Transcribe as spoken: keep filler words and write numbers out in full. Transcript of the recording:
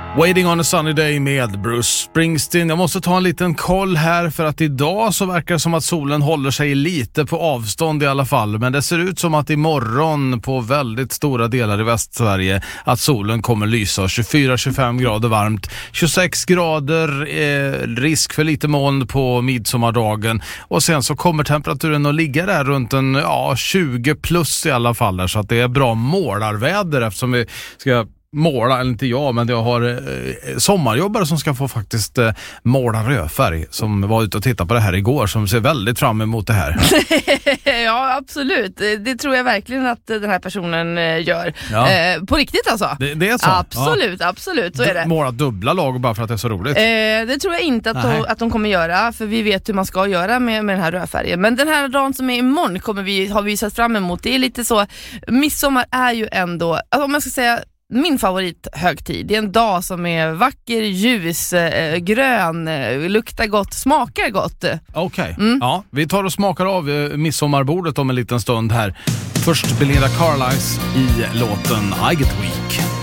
Waiting on a sunny day med Bruce Springsteen. Jag måste ta en liten koll här för att idag så verkar det som att solen håller sig lite på avstånd i alla fall. Men det ser ut som att imorgon på väldigt stora delar i Västsverige att solen kommer lysa. tjugofyra till tjugofem grader varmt, tjugosex grader, eh, risk för lite moln på midsommardagen. Och sen så kommer temperaturen att ligga där runt en ja, tjugo plus i alla fall. Där, så att det är bra målarväder eftersom vi ska måla, eller inte jag, men jag har eh, sommarjobbare som ska få faktiskt eh, måla rödfärg, som var ute och tittade på det här igår, som ser väldigt fram emot det här. Ja, absolut. Det tror jag verkligen att den här personen eh, gör. Ja. Eh, på riktigt alltså. Det, det är så? Absolut, ja. absolut. Så är det. Måla dubbla lag bara för att det är så roligt? Eh, det tror jag inte att de, att de kommer göra, för vi vet hur man ska göra med, med den här rödfärgen. Men den här dagen som är imorgon kommer vi, har vi sett fram emot. Det är lite så, midsommar är ju ändå, alltså om man ska säga min favorithögtid. Det är en dag som är vacker, ljus, eh, grön, eh, luktar gott, smakar gott. Okej, okay. mm. ja, vi tar och smakar av eh, midsommarbordet om en liten stund här. Först Belinda Carlisle i låten I Get Weak.